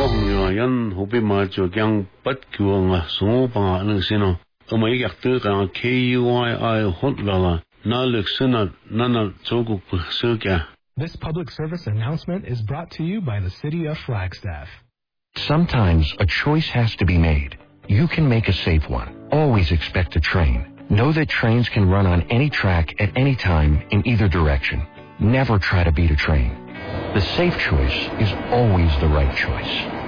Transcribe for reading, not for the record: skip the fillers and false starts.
nga yan hobi ma cho kyang pat kyo nga so pa nang sino ma yak tu ka KUII hot la na leksana nana chogu so kya. This public service announcement is brought to you by the City of Flagstaff. Sometimes a choice has to be made. You can make a safe one. Always expect a train. Know that trains can run on any track at any time in either direction. Never try to beat a train. The safe choice is always the right choice.